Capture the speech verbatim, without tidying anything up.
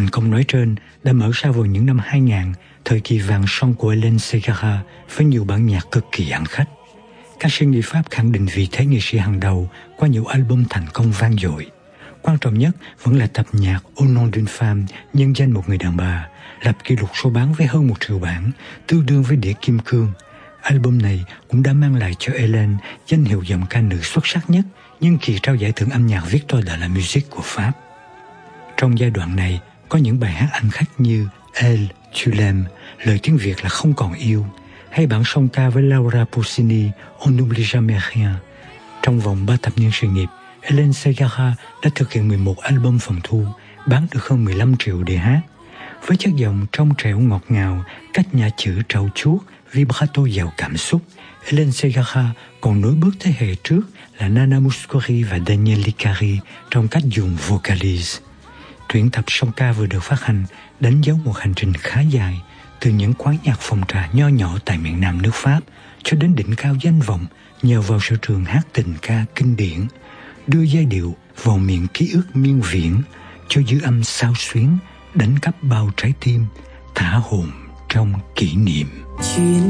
Thành công nói trên đã mở ra vào những năm hai nghìn, thời kỳ vàng son của Hélène Ségara với nhiều bản nhạc cực kỳ ăn khách. Các sĩ người Pháp khẳng định vị thế nghệ sĩ hàng đầu qua nhiều album thành công vang dội. Quan trọng nhất vẫn là tập nhạc Au nom d'une femme, nhân danh một người đàn bà, lập kỷ lục số bán với hơn một triệu bản, tương đương với đĩa kim cương. Album này cũng đã mang lại cho Hélène danh hiệu giọng ca nữ xuất sắc nhất nhân kỳ trao giải thưởng âm nhạc Victor de la Musique của Pháp. Trong giai đoạn này, có những bài hát ăn khách như Elle, tu l'aimes, lời tiếng Việt là Không còn yêu, hay bản song ca với Laura Pausini, On n'oublie jamais rien. Trong vòng ba thập niên sự nghiệp, Hélène Ségara đã thực hiện mười một album phòng thu, bán được hơn mười lăm triệu đĩa hát. Với chất giọng trong trẻo ngọt ngào, cách nhả chữ trau chuốt, vibrato giàu cảm xúc, Hélène Ségara còn nối bước thế hệ trước là Nana Mouskouri và Daniel Licari trong cách dùng vocalize. Truyện tập song ca vừa được phát hành đánh dấu một hành trình khá dài, từ những quán nhạc phòng trà nho nhỏ tại miền Nam nước Pháp cho đến đỉnh cao danh vọng nhờ vào sở trường hát tình ca kinh điển, đưa giai điệu vào miền ký ức miên viễn, cho dư âm xao xuyến đánh cắp bao trái tim, thả hồn trong kỷ niệm. Chuyện